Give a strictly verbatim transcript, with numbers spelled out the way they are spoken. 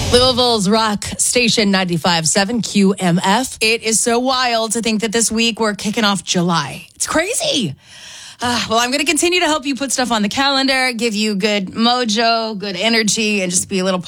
Louisville's rock station ninety-five point seven Q M F. It is so wild to think that this week we're kicking off July. It's crazy. Uh, well, I'm going to continue to help you put stuff on the calendar, give you good mojo, good energy, and just be a little